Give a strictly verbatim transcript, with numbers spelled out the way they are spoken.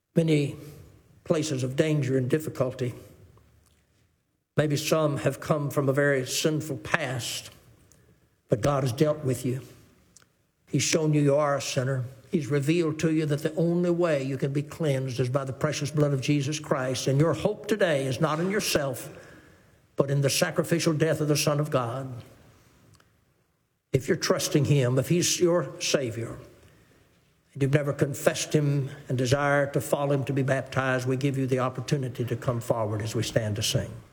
many places of danger and difficulty. Maybe some have come from a very sinful past, but God has dealt with you. He's shown you you are a sinner. He's revealed to you that the only way you can be cleansed is by the precious blood of Jesus Christ. And your hope today is not in yourself, but in the sacrificial death of the Son of God. If you're trusting Him, if He's your Savior, and you've never confessed Him and desire to follow Him to be baptized, we give you the opportunity to come forward as we stand to sing.